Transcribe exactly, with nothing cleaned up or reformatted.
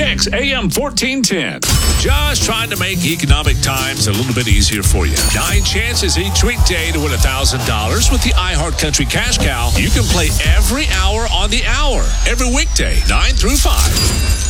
Kicks A M fourteen ten. Just trying to make economic times a little bit easier for you. Nine chances each weekday to win one thousand dollars with the iHeartCountry Cash Cow. You can play every hour on the hour, every weekday, nine through five.